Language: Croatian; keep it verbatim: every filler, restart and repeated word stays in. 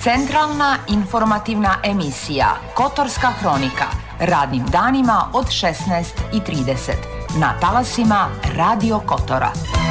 Centralna informativna emisija Kotorska hronika, radnim danima od šesnaest i trideset na talasima Radio Kotora.